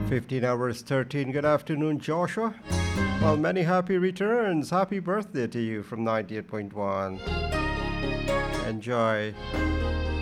15 hours 13. Good afternoon, Joshua. Well, many happy returns. Happy birthday to you from 98.1. Enjoy.